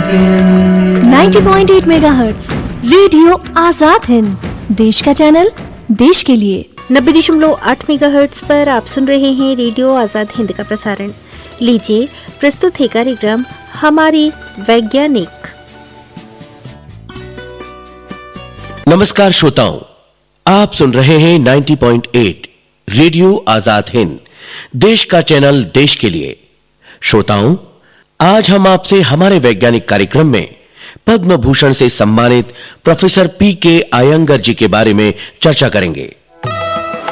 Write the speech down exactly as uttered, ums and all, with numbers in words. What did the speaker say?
नब्बे पॉइंट आठ megahertz radio Azad Hind, देश का चैनल, देश के लिए। नब्बे दशमलव आठ मेगाहर्ट्ज पर आप सुन रहे हैं रेडियो आजाद हिंद का प्रसारण। लीजिए प्रस्तुत है कार्यक्रम हमारी वैज्ञानिक। नमस्कार श्रोताओं, आप सुन रहे हैं नब्बे पॉइंट आठ रेडियो आजाद हिंद, देश का चैनल, देश के लिए। श्रोताओं, आज हम आपसे हमारे वैज्ञानिक कार्यक्रम में पद्म भूषण से सम्मानित प्रोफेसर पी के अयंगर जी के बारे में चर्चा करेंगे।